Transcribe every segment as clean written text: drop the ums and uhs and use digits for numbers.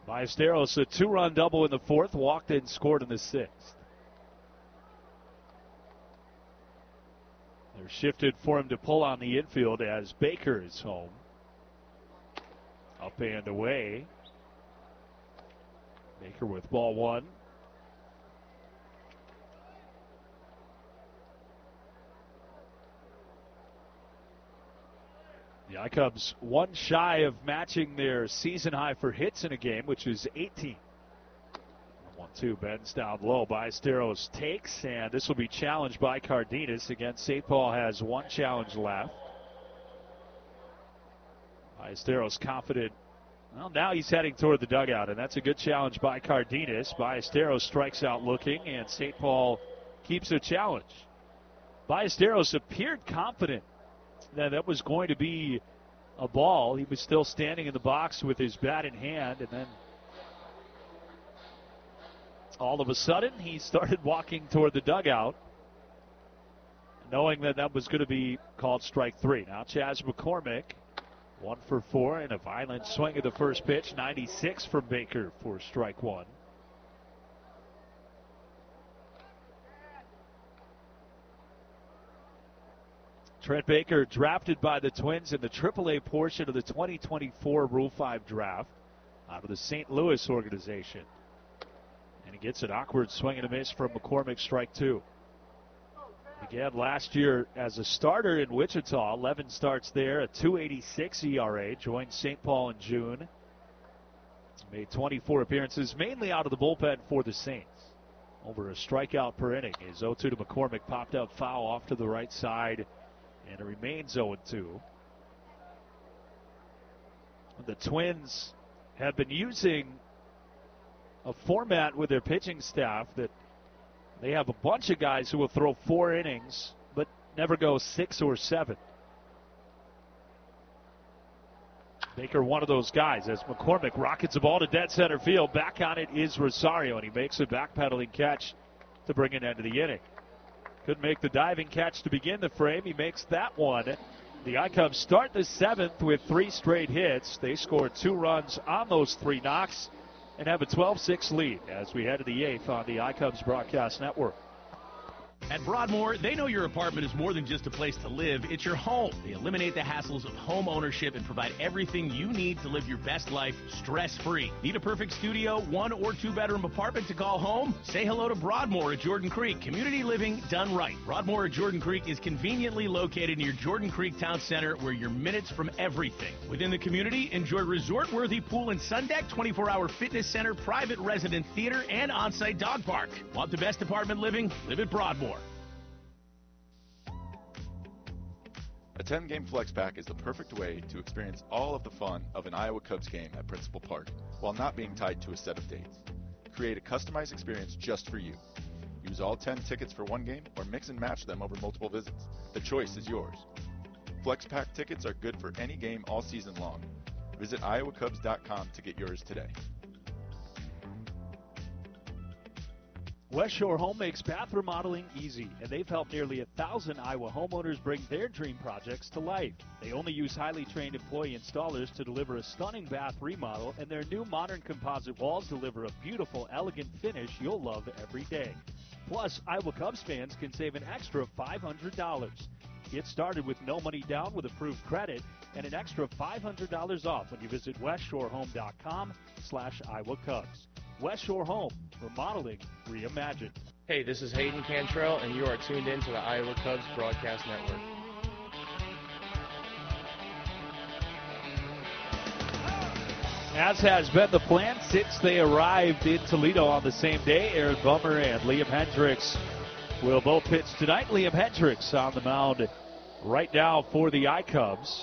Ballesteros, a 2-run double in the fourth, walked and scored in the sixth. They're shifted for him to pull on the infield as Baker is home. Up and away. Baker with ball one. The I-Cubs one shy of matching their season high for hits in a game, which is 18. 1-2 bends down low. Ballesteros takes, and this will be challenged by Cardenas. Again, St. Paul has one challenge left. Ballesteros confident. Well, now he's heading toward the dugout, and that's a good challenge by Cardenas. Ballesteros strikes out looking, and St. Paul keeps a challenge. Ballesteros appeared confident that was going to be a ball. He was still standing in the box with his bat in hand, and then all of a sudden he started walking toward the dugout, knowing that was going to be called strike three. Now Chas McCormick, 1 for 4, and a violent swing at the first pitch. 96 from Baker for strike one. Trent Baker, drafted by the Twins in the AAA portion of the 2024 Rule 5 draft out of the St. Louis organization. And he gets an awkward swing and a miss from McCormick, strike two. Began last year as a starter in Wichita, 11 starts there, a 2.86 ERA, joined St. Paul in June. Made 24 appearances, mainly out of the bullpen for the Saints. Over a strikeout per inning. His 0-2 to McCormick, popped out foul off to the right side, and it remains 0-2. The Twins have been using a format with their pitching staff that they have a bunch of guys who will throw 4 innings but never go 6 or 7. Baker, one of those guys, as McCormick rockets the ball to dead center field. Back on it is Rosario, and he makes a backpedaling catch to bring an end to the inning. Couldn't make the diving catch to begin the frame. He makes that one. The I-Cubs start the 7th with 3 straight hits. They scored 2 runs on those 3 knocks and have a 12-6 lead as we head to the 8th on the I-Cubs Broadcast Network. At Broadmoor, they know your apartment is more than just a place to live, it's your home. They eliminate the hassles of home ownership and provide everything you need to live your best life stress-free. Need a perfect studio, 1 or 2 bedroom apartment to call home? Say hello to Broadmoor at Jordan Creek. Community living done right. Broadmoor at Jordan Creek is conveniently located near Jordan Creek Town Center, where you're minutes from everything. Within the community, enjoy resort-worthy pool and sun deck, 24-hour fitness center, private resident theater, and on-site dog park. Want the best apartment living? Live at Broadmoor. A 10-game flex pack is the perfect way to experience all of the fun of an Iowa Cubs game at Principal Park while not being tied to a set of dates. Create a customized experience just for you. Use all 10 tickets for one game or mix and match them over multiple visits. The choice is yours. Flex pack tickets are good for any game all season long. Visit iowacubs.com to get yours today. West Shore Home makes bath remodeling easy, and they've helped nearly 1,000 Iowa homeowners bring their dream projects to life. They only use highly trained employee installers to deliver a stunning bath remodel, and their new modern composite walls deliver a beautiful, elegant finish you'll love every day. Plus, Iowa Cubs fans can save an extra $500. Get started with no money down with approved credit and an extra $500 off when you visit westshorehome.com/Iowa Cubs. West Shore Home, remodeling reimagined. Hey, this is Hayden Cantrell, and you are tuned in to the Iowa Cubs Broadcast Network. As has been the plan since they arrived in Toledo on the same day, Aaron Bummer and Liam Hendriks will both pitch tonight. Liam Hendriks on the mound right now for the I-Cubs.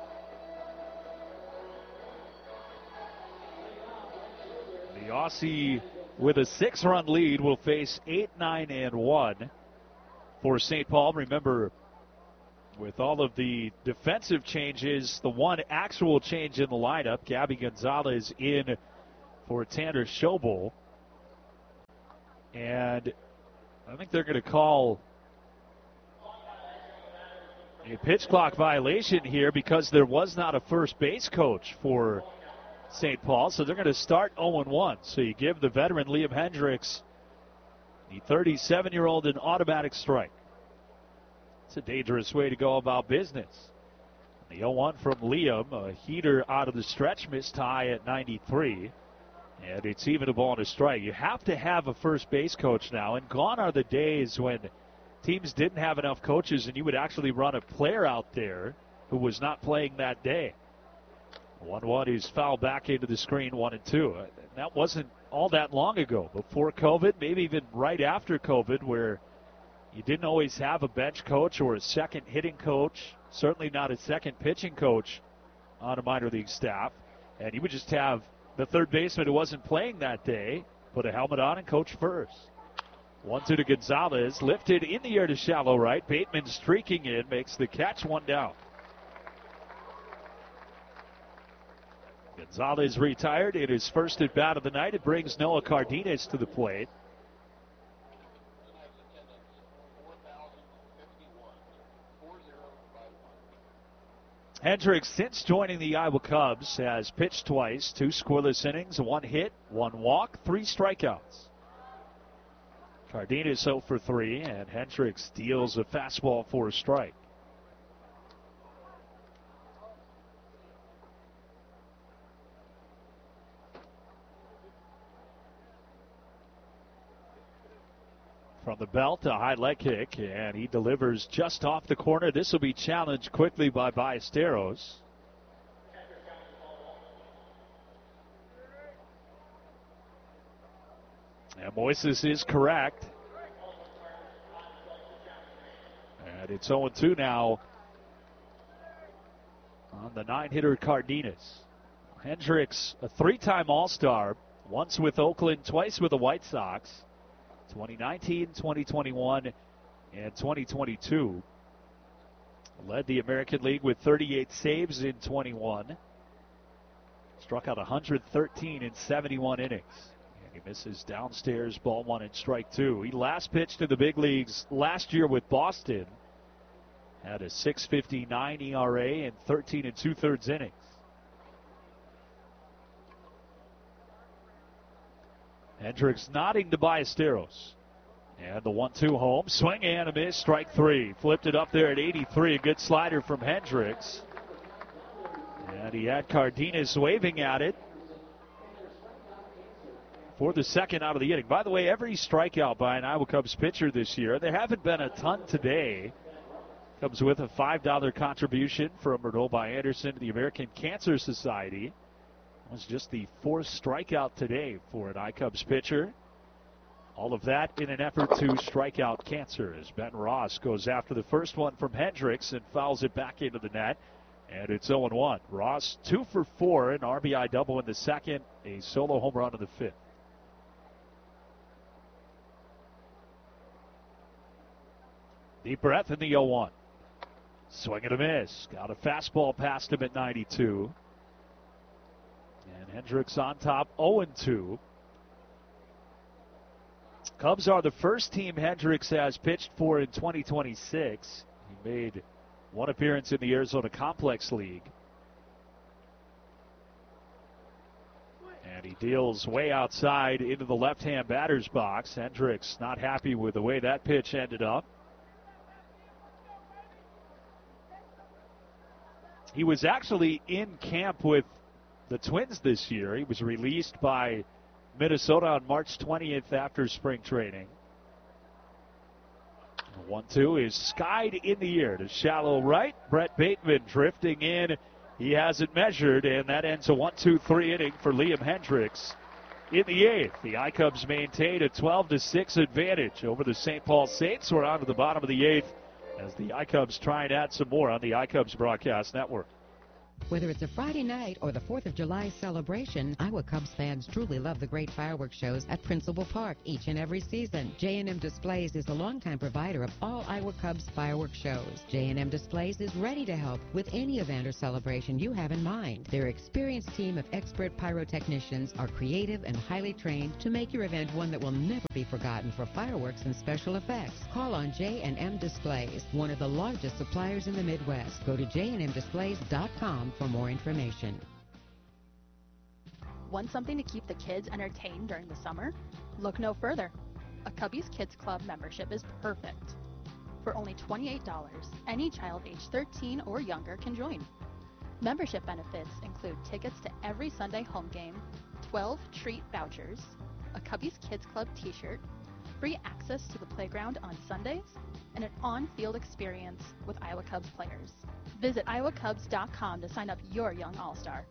The Aussie, with a 6-run lead, will face 8, 9, and 1 for St. Paul. Remember, with all of the defensive changes, the one actual change in the lineup, Gabby Gonzalez in for Tanner Schobel. And I think they're going to call a pitch clock violation here because there was not a first base coach for St. Paul. So they're going to start 0-1. So you give the veteran Liam Hendriks, the 37-year-old, an automatic strike. It's a dangerous way to go about business. The 0-1 from Liam, a heater out of the stretch, missed high at 93. And it's even a ball and a strike. You have to have a first base coach now. And gone are the days when teams didn't have enough coaches and you would actually run a player out there who was not playing that day. 1-1 is fouled back into the screen, 1-2. That wasn't all that long ago, before COVID, maybe even right after COVID, where you didn't always have a bench coach or a second hitting coach, certainly not a second pitching coach on a minor league staff. And you would just have the third baseman who wasn't playing that day put a helmet on and coach first. 1-2 to Gonzalez, lifted in the air to shallow right. Bateman streaking in, makes the catch, 1 down. Gonzalez retired in his first at bat of the night. It brings Noah Cardenas to the plate. Hendriks, since joining the Iowa Cubs, has pitched twice, 2 scoreless innings, 1 hit, 1 walk, 3 strikeouts. Cardenas 0 for 3, and Hendriks deals a fastball for a strike. From the belt, a high leg kick, and he delivers just off the corner. This will be challenged quickly by Ballesteros. And Moises is correct. And it's 0-2 now on the 9-hitter Cardenas. Hendriks, a 3-time All-Star, once with Oakland, twice with the White Sox. 2019, 2021, and 2022. Led the American League with 38 saves in 21. Struck out 113 in 71 innings. And he misses downstairs, ball 1 and strike 2. He last pitched in the big leagues last year with Boston. Had a 6.59 ERA in 13 2/3 innings. Hendriks nodding to Ballesteros. And the 1-2 home. Swing and a miss. Strike 3. Flipped it up there at 83. A good slider from Hendriks. And he had Cardenas waving at it for the second out of the inning. By the way, every strikeout by an Iowa Cubs pitcher this year, there haven't been a ton today, comes with a $5 contribution from Renaud Anderson to the American Cancer Society. Was just the 4th strikeout today for an iCubs pitcher. All of that in an effort to strike out cancer, as Ben Ross goes after the first one from Hendriks and fouls it back into the net. And it's 0-1. Ross 2 for 4, an RBI double in the second, a solo home run in the 5th. Deep breath in the 0-1. Swing and a miss. Got a fastball past him at 92. And Hendriks on top, 0-2. Cubs are the first team Hendriks has pitched for in 2026. He made one appearance in the Arizona Complex League. And he deals way outside into the left-hand batter's box. Hendriks not happy with the way that pitch ended up. He was actually in camp with the Twins this year. He was released by Minnesota on March 20th after spring training. 1-2 is skied in the air to shallow right. Brett Bateman drifting in. He has it measured, and that ends a 1-2-3 inning for Liam Hendriks. In the 8th, the iCubs maintain a 12-6 advantage over the St. Paul Saints. We're on to the bottom of the 8th as the iCubs try and add some more on the iCubs Broadcast Network. Whether it's a Friday night or the 4th of July celebration, Iowa Cubs fans truly love the great fireworks shows at Principal Park each and every season. J&M Displays is the longtime provider of all Iowa Cubs fireworks shows. J&M Displays is ready to help with any event or celebration you have in mind. Their experienced team of expert pyrotechnicians are creative and highly trained to make your event one that will never be forgotten for fireworks and special effects. Call on J&M Displays, one of the largest suppliers in the Midwest. Go to jnmdisplays.com for more information. Want something to keep the kids entertained during the summer? Look no further. A Cubbies Kids Club membership is perfect. For only $28, any child age 13 or younger can join. Membership benefits include tickets to every Sunday home game, 12 treat vouchers, a Cubbies Kids Club t-shirt, free access to the playground on Sundays, and an on-field experience with Iowa Cubs players. Visit iowacubs.com to sign up your young all-star.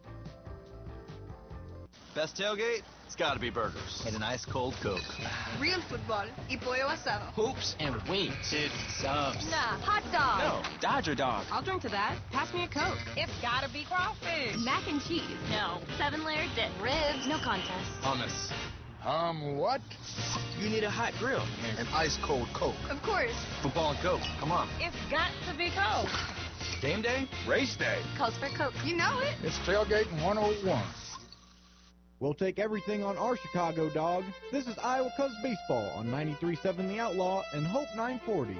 Best tailgate? It's gotta be burgers. And an ice cold Coke. Real football y pollo asado. Hoops and wings. It's subs. Nah, hot dog. No, Dodger dog. I'll drink to that. Pass me a Coke. It's gotta be crawfish. Mac and cheese. No. 7-layer dip. Ribs. No contest. Hummus. What? You need a hot grill. And an ice cold Coke. Of course. Football and Coke. Come on. It's got to be Coke. Game day? Race day. Calls for Coke. You know it. It's tailgating 101. We'll take everything on our Chicago dog. This is Iowa Cubs baseball on 93.7 The Outlaw and Hope 940.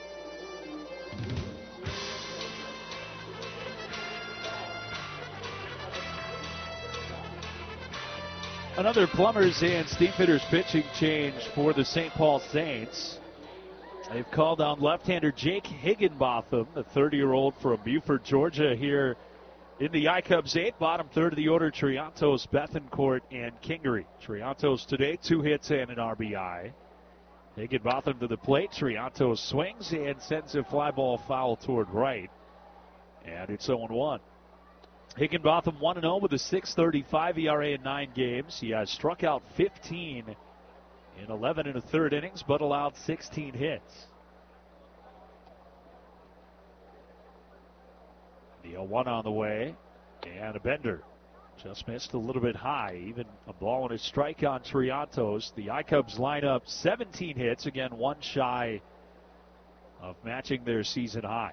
Another plumbers and steam fitters pitching change for the St. Paul Saints. They've called on left-hander Jake Higginbotham, the 30-year-old from Buford, Georgia, here in the iCubs 8, bottom third of the order, Triantos, Bethancourt, and Kingery. Triantos today, 2 hits and an RBI. Higginbotham to the plate. Triantos swings and sends a fly ball foul toward right. And it's 0-1. Higginbotham 1-0 with a 6.35 ERA in 9 games. He has struck out 15 in 11 1/3 innings, but allowed 16 hits. The 0-1 on the way, and a bender. Just missed a little bit high. Even a ball and a strike on Triantos. The iCubs line up 17 hits, again 1 shy of matching their season high.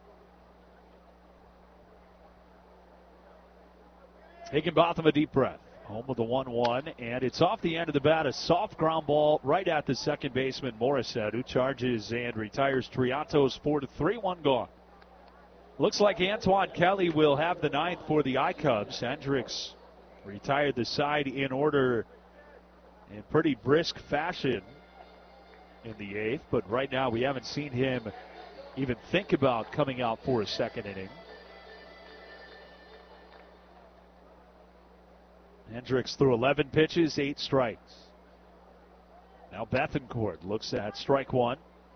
Higginbotham a deep breath. Home with the 1-1, and it's off the end of the bat. A soft ground ball right at the second baseman, Morissette, who charges and retires Triantos 4-3, 1 gone. Looks like Antoine Kelly will have the 9th for the iCubs. Hendricks retired the side in order in pretty brisk fashion in the 8th, but right now we haven't seen him even think about coming out for a second inning. Hendricks threw 11 pitches, 8 strikes. Now Bethancourt looks at strike 1.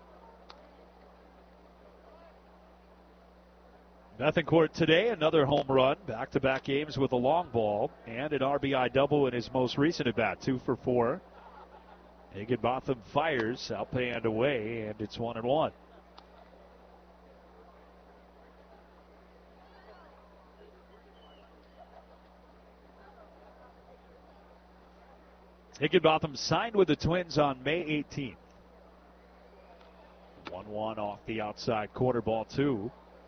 Bethancourt today, another home run, back-to-back games with a long ball, and an RBI double in his most recent at-bat, 2 for 4. Higginbotham fires, out and away, and it's 1-1. Higginbotham signed with the Twins on May 18th. 1-1 off the outside corner, ball 2.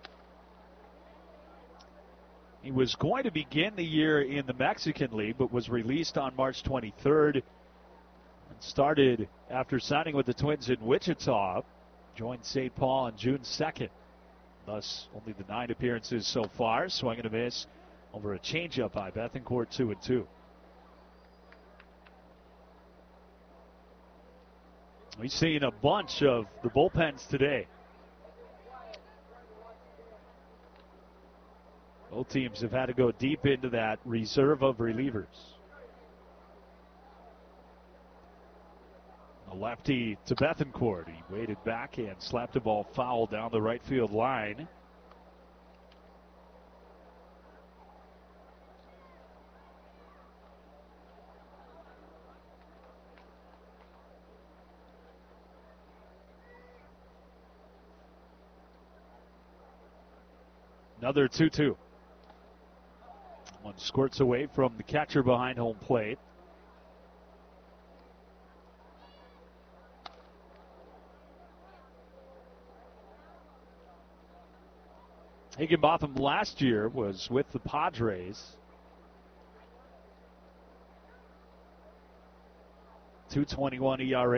He was going to begin the year in the Mexican League, but was released on March 23rd and started after signing with the Twins in Wichita. Joined St. Paul on June 2nd. Thus, only the 9 appearances so far. Swing and a miss over a changeup by Bethancourt, 2-2. We've seen a bunch of the bullpens today. Both teams have had to go deep into that reserve of relievers. A lefty to Bethancourt. He waited back and slapped a ball foul down the right field line. Another 2-2. One squirts away from the catcher behind home plate. Higginbotham last year was with the Padres. 2.21 ERA.